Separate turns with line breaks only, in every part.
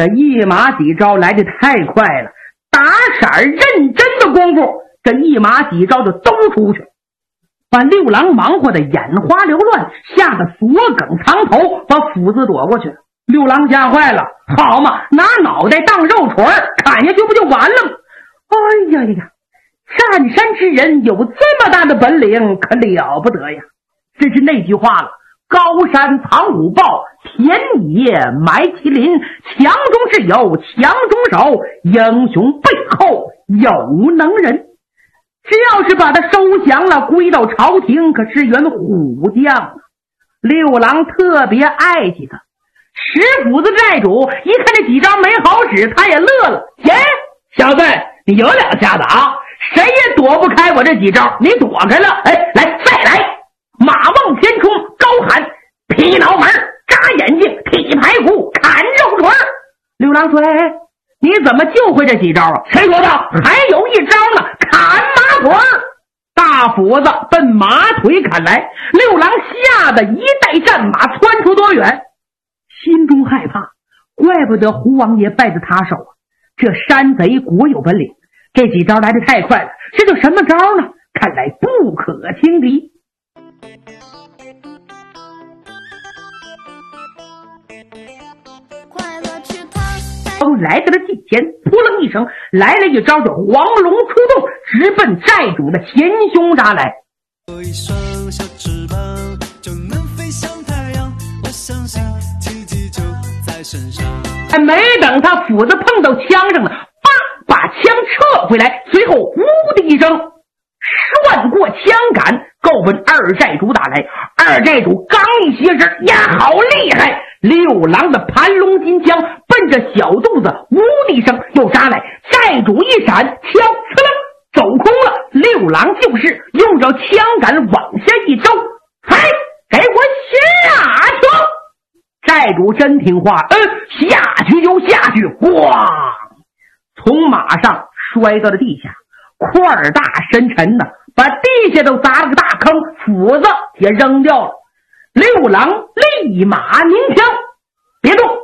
这一马几招来得太快了，打色认真的功夫，这一马几招就都出去，把六郎忙活的眼花缭乱，吓得锁梗藏头，把斧子躲过去了。六郎吓坏了，好嘛，拿脑袋当肉锤砍下去不就完了吗？哎呀呀，占山之人有这么大的本领，可了不得呀！真是那句话了，高山藏虎豹，田野埋麒麟，强中是有强中手，英雄背后有能人。只要是把他收降了，归到朝廷，可是员虎将啊！六郎特别爱惜他。石斧子寨主一看这几招没好使，他也乐了。耶，小子，你有两下子啊，谁也躲不开我这几招，你躲开了，哎，来再来！马往前冲，高喊劈脑门，扎眼睛，劈排骨，砍肉腿。六郎说：“哎，你怎么就会这几招啊？”谁说的？还有一招呢，砍马腿。大斧子奔马腿砍来，六郎吓得一带战马窜出多远，心中害怕，怪不得胡王爷败在他手啊！这山贼果有本领，这几招来得太快了，这叫什么招呢？看来不可轻敌。来到了近前，扑棱一声，来了一招叫黄龙出洞，直奔寨主的前胸扎来。
有一双小翅膀就能飞向太阳，我相信奇迹就在身上。
还没等他斧子碰到枪上呢，把枪撤回来，随后呜的一声涮过枪杆，够奔二寨主打来。二寨主刚一斜身，呀，好厉害！六郎的盘龙金枪奔着小肚子呜的一声又扎来，寨主一闪，枪呲楞走空了。六郎就是用着枪杆往下一招，嗨，给我下去！寨主真听话，下去就下去，咣，从马上摔到了地下，块大深沉的，把地下都砸了个大坑，斧子也扔掉了。六郎立马鸣枪，别动！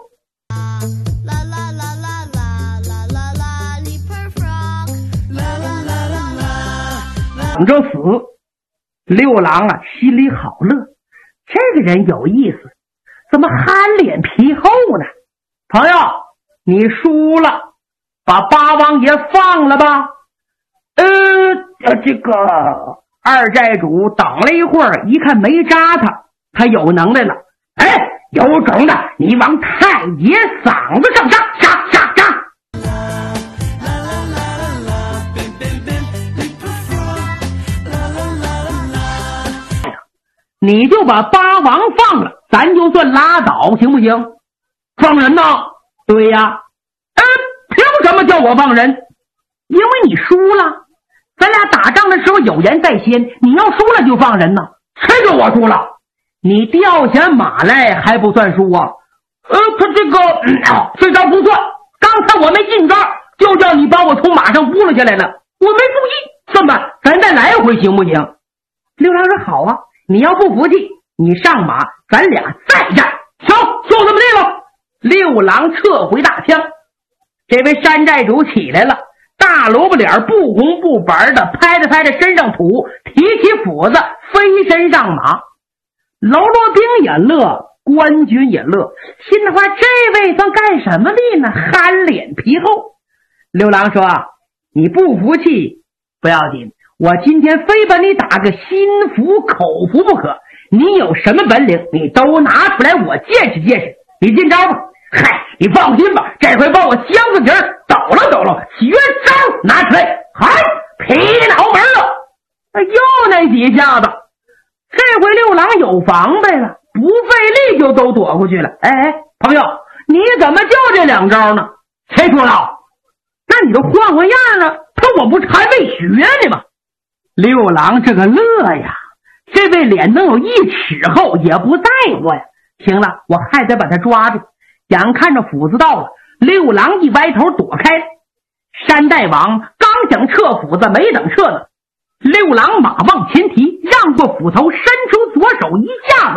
等着死！六郎啊，心里好乐，这个人有意思，怎么憨脸皮厚呢？朋友，你输了，把八王爷放了吧。这个二寨主等了一会儿，一看没扎他，他有能耐了。哎，有种的，你往太爷嗓子上扎，扎扎扎！你就把八王放了，咱就算拉倒，行不行？放人呢？对呀。凭什么叫我放人？因为你输了。咱俩打仗的时候有言在先，你要输了就放人呢。谁说我输了？你掉下马来还不算输啊？他这招不算。刚才我没进招，就叫你把我从马上扑了下来了，我没注意。这么办？咱再来回行不行？六郎说好啊，你要不服气，你上马，咱俩再战。行，就这么地了。六郎撤回大枪，这位山寨主起来了，大萝卜脸不红不白的，拍着拍着身上土，提起斧子飞身上马。喽啰兵也乐，官军也乐，心里话这位算干什么的呢？憨脸皮厚。六郎说你不服气不要紧，我今天非把你打个心服口服不可。你有什么本领你都拿出来我见识见识。你进招吧。嗨，你放心吧，这回把我箱子底儿抖了抖了，绝招拿出来，嗨，劈脑门了。又那几下子，这回六郎有防备了，不费力就都躲过去了。哎，朋友，你怎么就这两招呢？谁说了？那你就换换样啊，他我不是还没学呢吗？六郎这个乐呀，这位脸能有1尺厚也不在乎呀。行了，我还得把他抓住。眼看着斧子到了，六郎一歪头躲开。山大王刚想撤斧子，没等撤呢，六郎马往前提，让过斧头，伸出左手一下子